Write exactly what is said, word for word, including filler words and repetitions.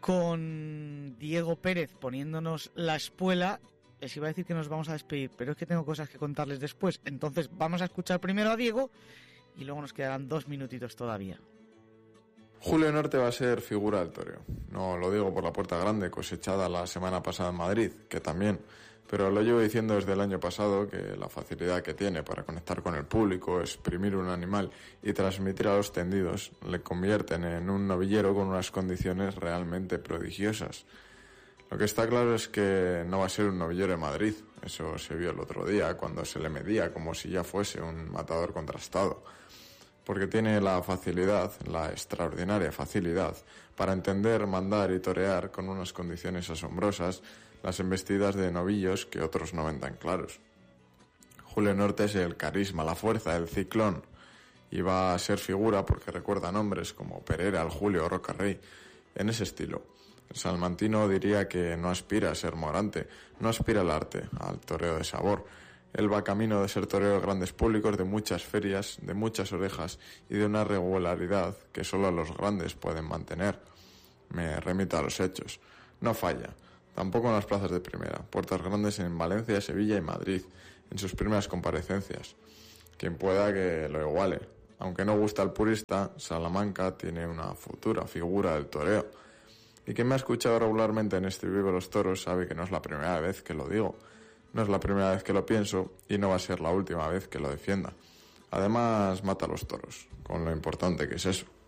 con Diego Pérez poniéndonos la espuela. Les iba a decir que nos vamos a despedir, pero es que tengo cosas que contarles después. Entonces vamos a escuchar primero a Diego y luego nos quedarán dos minutitos todavía. Julio Norte va a ser figura del toreo. No lo digo por la puerta grande cosechada la semana pasada en Madrid, que también, pero lo llevo diciendo desde el año pasado que la facilidad que tiene para conectar con el público, exprimir un animal y transmitir a los tendidos le convierten en un novillero con unas condiciones realmente prodigiosas. Lo que está claro es que no va a ser un novillero de Madrid. Eso se vio el otro día cuando se le medía como si ya fuese un matador contrastado. Porque tiene la facilidad, la extraordinaria facilidad, para entender, mandar y torear con unas condiciones asombrosas las embestidas de novillos que otros no ven tan claros. Julio Norte es el carisma, la fuerza, el ciclón, y va a ser figura porque recuerda nombres como Pereira, el Julio o Rocarrey, en ese estilo. El salmantino diría que no aspira a ser Morante, no aspira al arte, al toreo de sabor. Él va camino de ser torero de grandes públicos, de muchas ferias, de muchas orejas y de una regularidad que solo los grandes pueden mantener. Me remito a los hechos. No falla, tampoco en las plazas de primera, puertas grandes en Valencia, Sevilla y Madrid, en sus primeras comparecencias. Quien pueda que lo iguale. Aunque no gusta al purista, Salamanca tiene una futura figura del toreo. Y quien me ha escuchado regularmente en este Vive los Toros sabe que no es la primera vez que lo digo. No es la primera vez que lo pienso y no va a ser la última vez que lo defienda. Además, mata a los toros, con lo importante que es eso.